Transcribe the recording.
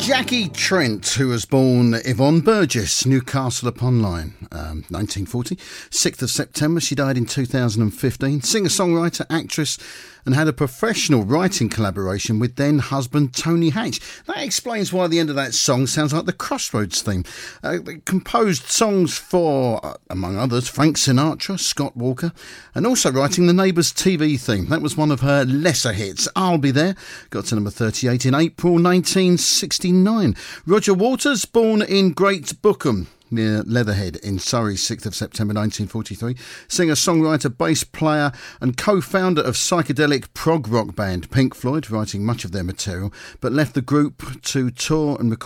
Jackie Trent, who was born Yvonne Burgess, Newcastle upon Lyme, 1940. 6th of September, she died in 2015. Singer-songwriter, actress, and had a professional writing collaboration with then-husband Tony Hatch. That explains why the end of that song sounds like the Crossroads theme. They composed songs for, among others, Frank Sinatra, Scott Walker, and also writing the Neighbours TV theme. That was one of her lesser hits. I'll Be There got to number 38 in April 1969. Roger Waters, born in Great Bookham, near Leatherhead in Surrey, 6th of September 1943. Singer, songwriter, bass player and co-founder of psychedelic prog rock band Pink Floyd, writing much of their material, but left the group to tour and record